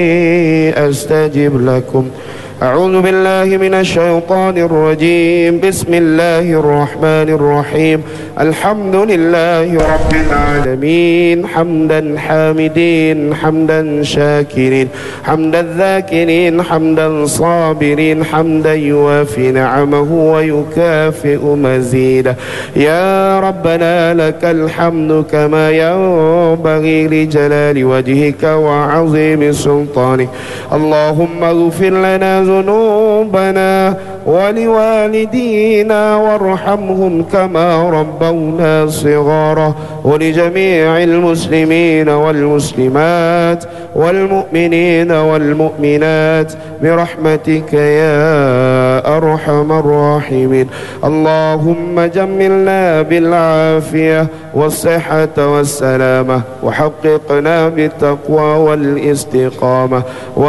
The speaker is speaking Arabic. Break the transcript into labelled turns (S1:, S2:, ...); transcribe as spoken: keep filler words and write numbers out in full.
S1: أستجب لكم. أعوذ بالله من الشيطان الرجيم. بسم الله الرحمن الرحيم. الحمد لله رب العالمين حمدا حامدين حمدا شاكرين حمدا ذاكرين حمدا صابرين حمدا يوافي نعمه ويكافئ مزيدا. يا ربنا لك الحمد كما ينبغي لجلال وجهك وعظيم سلطانك. اللهم اغفر لنا ذنوبنا ولوالدينا وارحمهم كما ربونا صغارا، ولجميع المسلمين والمسلمات والمؤمنين والمؤمنات برحمتك يا أرحم الراحمين. اللهم جملنا بالعافية والصحة والسلامة، وحققنا بالتقوى والاستقامة.